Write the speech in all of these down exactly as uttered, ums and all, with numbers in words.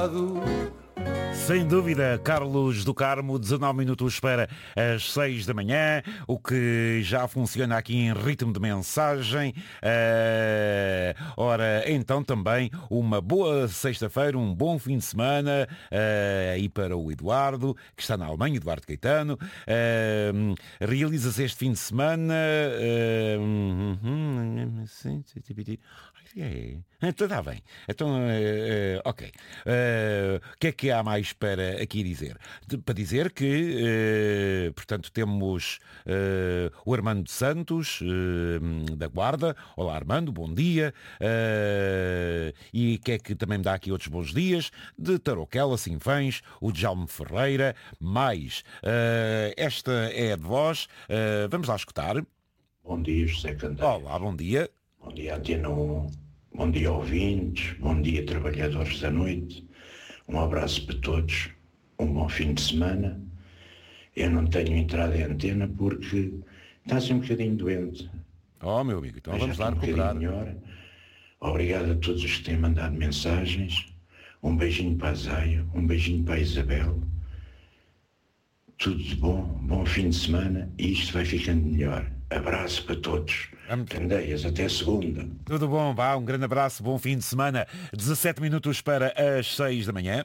Sem dúvida, Carlos do Carmo, dezanove minutos para as seis da manhã, o que já funciona aqui em ritmo de mensagem. Uh, ora, então também uma boa sexta-feira, um bom fim de semana uh, aí para o Eduardo, que está na Alemanha, Eduardo Caetano. Uh, realiza-se este fim de semana... Uh, É. Então está bem. Então, uh, uh, ok. O uh, que é que há mais para aqui dizer? De, para dizer que, uh, portanto, temos uh, o Armando Santos, uh, da Guarda. Olá, Armando, bom dia. Uh, e que é que também me dá aqui outros bons dias? De Tarouquela, Sinfãs, o Djalme Ferreira, mais. Uh, esta é a de vós. Uh, vamos lá escutar. Bom dia, José Candeia. Olá, bom dia. Bom dia, Antena um. Bom dia, ouvintes. Bom dia, trabalhadores da noite. Um abraço para todos. Um bom fim de semana. Eu não tenho entrada em antena porque está assim um bocadinho doente. Oh, meu amigo, então Mas vamos já lá estou um recuperar. bocadinho melhor. Obrigado a todos os que têm mandado mensagens. Um beijinho para a Zaya. Um beijinho para a Isabel. Tudo de bom. Bom fim de semana. E isto vai ficando melhor. Abraço para todos. Candeias, até segunda. Tudo bom, vá, um grande abraço, bom fim de semana. dezassete minutos para as seis da manhã.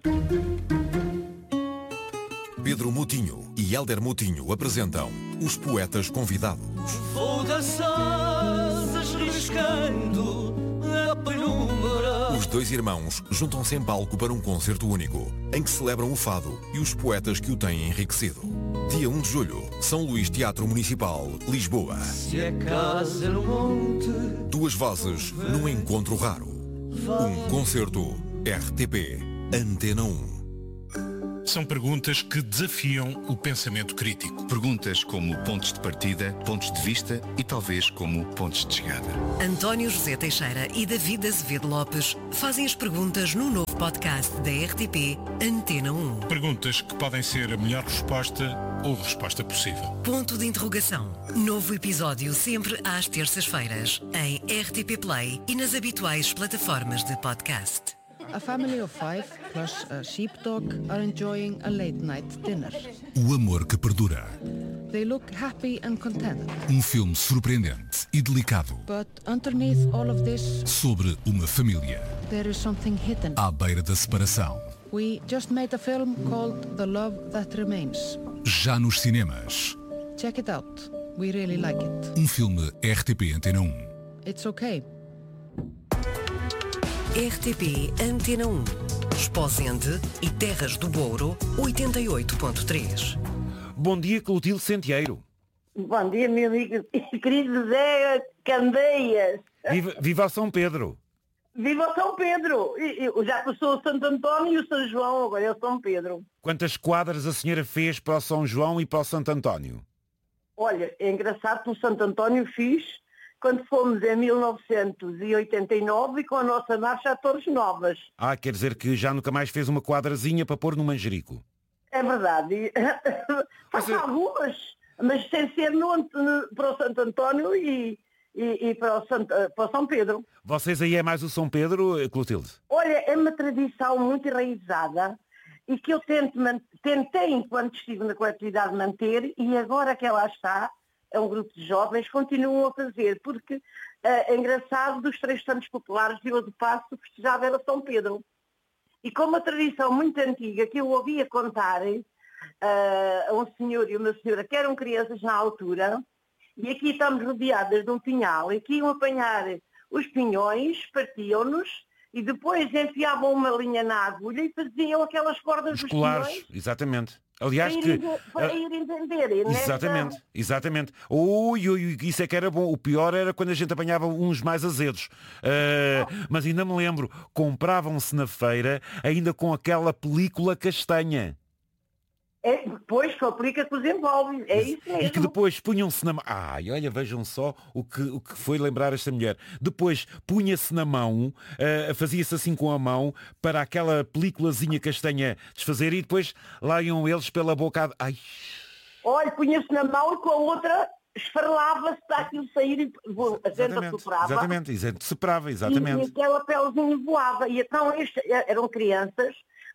Pedro Moutinho e Hélder Moutinho apresentam os Poetas Convidados. Vou das asas riscando a penumbra. Os dois irmãos juntam-se em palco para um concerto único, em que celebram o fado e os poetas que o têm enriquecido. Dia um de julho, São Luís Teatro Municipal, Lisboa. Se é casa no monte, duas vozes num encontro raro. Um concerto R T P Antena um. São perguntas que desafiam o pensamento crítico. Perguntas como pontos de partida, pontos de vista e talvez como pontos de chegada. António José Teixeira e David Azevedo Lopes fazem as perguntas no novo podcast da R T P Antena um. Perguntas que podem ser a melhor resposta ou resposta possível. Ponto de interrogação. Novo episódio sempre às terças-feiras em R T P Play e nas habituais plataformas de podcast. A family of five plus a sheepdog are enjoying a late night dinner. O amor que perdura. They look happy and contented. Um filme surpreendente e delicado. But underneath all of this, sobre uma família. There is something hidden. À beira da separação. We just made a film called The Love That Remains. Já nos cinemas. Check it out. We really like it. Um filme R T P Antena um. It's okay. R T P Antena um. Esposende e Terras do Douro, oitenta e oito ponto três. Bom dia, Clotilde Centeiro. Bom dia, meu amigo querido Zé Candeias. Viva, viva São Pedro. Viva São Pedro. Já passou o Santo António e o São João, agora é o São Pedro. Quantas quadras a senhora fez para o São João e para o Santo António? Olha, é engraçado que o Santo António fiz quando fomos em mil novecentos e oitenta e nove e com a nossa marcha a Torres Novas. Ah, quer dizer que já nunca mais fez uma quadrazinha para pôr no manjerico. É verdade. Faço Mas, algumas, mas sem ser no, no, para o Santo António e, e, e para, o Santo, para o São Pedro. Vocês aí é mais o São Pedro, Clotilde? Olha, é uma tradição muito enraizada e que eu tento, tentei, enquanto estive na coletividade, manter, e agora que ela está, é um grupo de jovens, continuam a fazer, porque é, é engraçado, dos três santos populares de Vila do Paço, festejava era São Pedro. E com uma tradição muito antiga, que eu ouvia contar uh, a um senhor e uma senhora que eram crianças na altura, e aqui estamos rodeadas de um pinhal, e que iam apanhar os pinhões, partiam-nos, e depois enfiavam uma linha na agulha e faziam aquelas cordas Os dos colares, pinhões. Exatamente. Aliás, para que... irem, para irem venderem, né? Exatamente, exatamente. Ui, ui, isso é que era bom. O pior era quando a gente apanhava uns mais azedos. Uh, oh. Mas ainda me lembro, compravam-se na feira ainda com aquela película castanha. É, depois que aplica que os envolve, é isso mesmo. E que depois punham-se na mão. Ai, olha, vejam só o que, o que foi lembrar esta mulher. Depois punha-se na mão, uh, fazia-se assim com a mão, para aquela peliculazinha castanha desfazer, e depois lá iam eles pela boca. Ai. Olha, punha-se na mão e com a outra esfarelava-se para aquilo sair e a gente soprava. Exatamente, a gente soprava, exatamente. E, e aquela pelezinha voava. E então este, eram crianças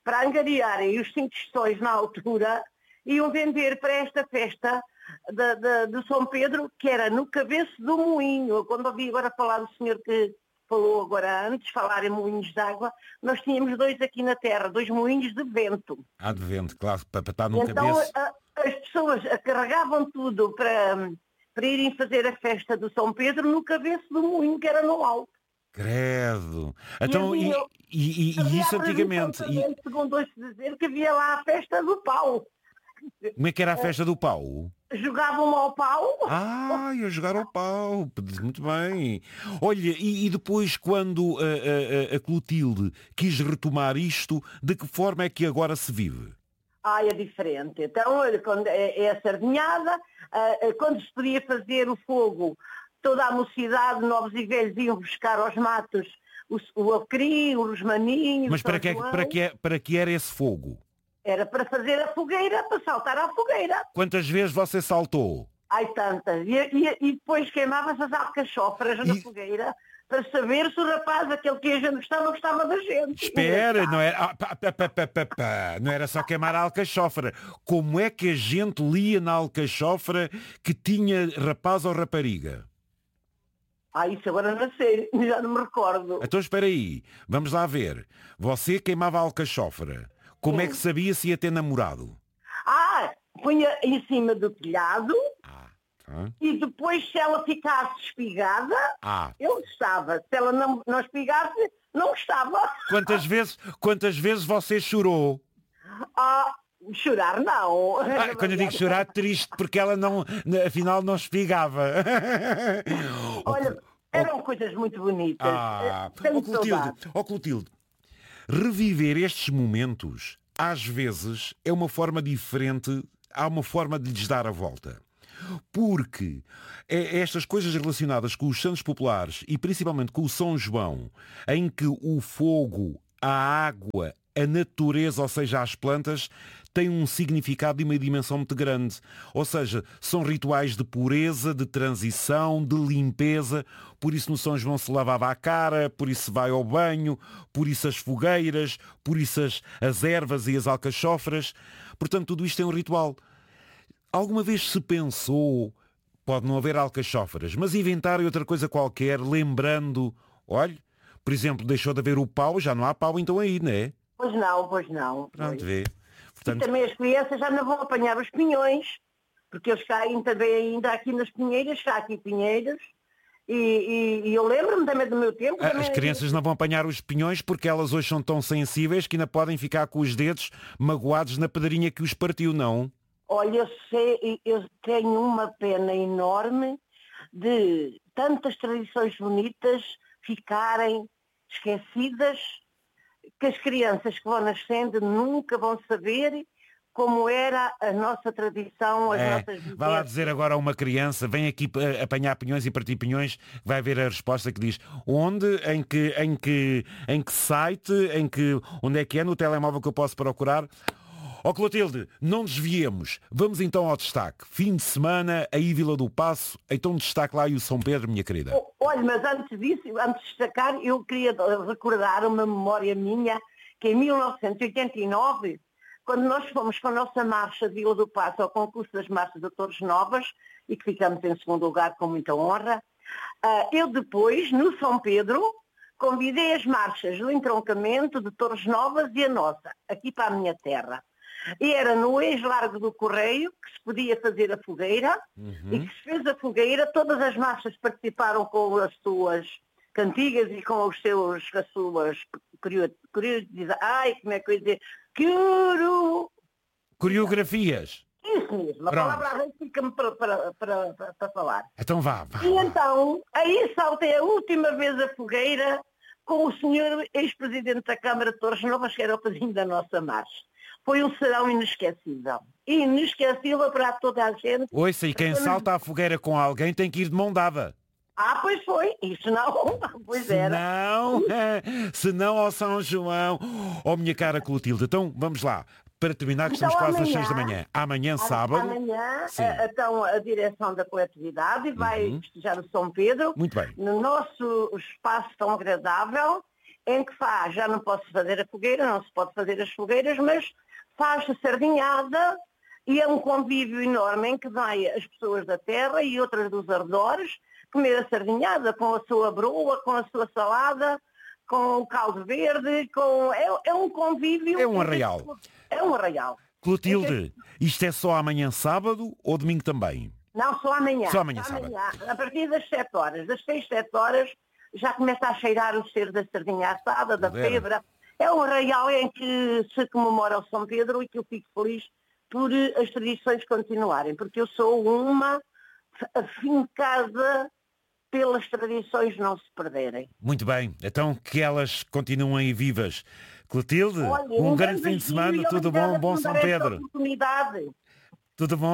para angariarem os cinco tostões na altura, iam vender para esta festa de, de, de São Pedro, que era no Cabeço do Moinho. Quando ouvi agora falar do senhor que falou agora antes, falar em moinhos de água, nós tínhamos dois aqui na terra, dois moinhos de vento. Ah, de vento, claro, para, para estar no então, cabeço. A, as pessoas carregavam tudo para, para irem fazer a festa do São Pedro no Cabeço do Moinho, que era no alto. Credo. Então, e, eu, e, e, e isso antigamente? E... Segundo ouço dizer que havia lá a festa do pau. Como é que era a festa do pau? Jogavam ao pau. Ah, ia jogar ao pau. Muito bem. Olha, e, e depois quando a, a, a Clotilde quis retomar isto, de que forma é que agora se vive? Ah, é diferente. Então, quando é, é a sardinhada, quando se podia fazer o fogo, toda a mocidade, novos e velhos, iam buscar aos matos o, o acri, o rosmaninho. Mas para que, para, que, para que era esse fogo? Era para fazer a fogueira, para saltar à fogueira. Quantas vezes você saltou? Ai, tantas. E, e, e depois queimava-se as alcachofras e... na fogueira, para saber se o rapaz, aquele que a gente gostava, gostava da gente. Espera, não era, ah, pá, pá, pá, pá, pá, pá. Não era só queimar a alcachofra. Como é que a gente lia na alcachofra que tinha rapaz ou rapariga? Ah, isso agora não sei, já não me recordo. Então espera aí, vamos lá ver. Você queimava a alcachofra. Como Sim. é que sabia se ia ter namorado? Ah, punha em cima do telhado ah, tá. E depois se ela ficasse espigada, ah. eu gostava. Se ela não, não espigasse, não gostava. Quantas vezes, quantas vezes você chorou? Ah, chorar não. Ah, quando eu digo chorar, triste, porque ela não, afinal não espigava. Olha, eram oh, coisas muito bonitas. Ah, ó Clotilde, oh, Clotilde, reviver estes momentos, às vezes, é uma forma diferente, há uma forma de lhes dar a volta. Porque é estas coisas relacionadas com os santos populares e principalmente com o São João, em que o fogo, a água, a natureza, ou seja, as plantas, têm um significado e uma dimensão muito grande. Ou seja, são rituais de pureza, de transição, de limpeza. Por isso no São João se lavava a cara, por isso se vai ao banho, por isso as fogueiras, por isso as, as ervas e as alcachofras. Portanto, tudo isto é um ritual. Alguma vez se pensou, pode não haver alcachofras, mas inventarem outra coisa qualquer, lembrando, olha, por exemplo, deixou de haver o pau, já não há pau então aí, não é? Pois não, pois não. Pronto, vê. Portanto... E também as crianças já não vão apanhar os pinhões, porque eles caem também ainda aqui nas pinheiras, cá aqui pinheiros, e, e, e eu lembro-me também do meu tempo... As também... crianças não vão apanhar os pinhões porque elas hoje são tão sensíveis que ainda podem ficar com os dedos magoados na pedrinha que os partiu, não? Olha, eu sei, eu tenho uma pena enorme de tantas tradições bonitas ficarem esquecidas, que as crianças que vão nascendo nunca vão saber como era a nossa tradição, as é, nossas vivências. Vai lá dizer agora a uma criança, vem aqui apanhar pinhões e partir pinhões, vai ver a resposta que diz onde, em que, em que, em que site, em que, onde é que é, no telemóvel que eu posso procurar. Ó oh, Clotilde, não desviemos. Vamos então ao destaque. Fim de semana, aí Vila do Paço. Então destaque lá e o São Pedro, minha querida. Olha, mas antes disso, antes de destacar, eu queria recordar uma memória minha, que em mil novecentos e oitenta e nove, quando nós fomos com a nossa marcha de Vila do Paço ao concurso das marchas de Torres Novas, e que ficamos em segundo lugar com muita honra, eu depois, no São Pedro, convidei as marchas do entroncamento de Torres Novas e a nossa, aqui para a minha terra. E era no ex-largo do Correio que se podia fazer a fogueira, uhum. E que se fez a fogueira, todas as marchas participaram com as suas cantigas e com os seus, as suas curiosidades, ai, como é que eu ia dizer, Curo... coreografias. Isso mesmo, a Pronto. palavra fica-me para, para, para, para, para falar. Então vá, vá. E então, aí saltei a última vez a fogueira com o senhor ex-presidente da Câmara de Torres Novas, que era o padrinho da nossa marcha. Foi um serão inesquecível. Inesquecível para toda a gente. Ouça, e quem salta à fogueira com alguém tem que ir de mão dada. Ah, pois foi. Isso não. Pois se era. Não, se não ao São João. Oh, minha cara Clotilde. Então, vamos lá. Para terminar, que então, estamos quase amanhã, às seis da manhã. Amanhã, sábado. Amanhã, a, então, a direção da coletividade vai uhum. festejar o São Pedro. Muito bem. No nosso espaço tão agradável. em que faz, já não posso fazer a fogueira, não se pode fazer as fogueiras, mas faz a sardinhada e é um convívio enorme em que vai as pessoas da terra e outras dos arredores comer a sardinhada com a sua broa, com a sua salada, com o caldo verde, com... É, é um convívio... É um arraial. É um arraial. Clotilde, isto é só amanhã sábado ou domingo também? Não, só amanhã. Só amanhã, só sábado. amanhã. A partir das sete horas, das seis, sete horas, já começa a cheirar o cheiro da sardinha assada, da Vera. febra. É um arraial em que se comemora o São Pedro e que eu fico feliz por as tradições continuarem, porque eu sou uma afincada pelas tradições não se perderem. Muito bem, então que elas continuem vivas. Clotilde, Olha, um um grande grande fim de semana, beijinho e tudo bom, obrigada bom por São dar esta Pedro. oportunidade. Tudo bom.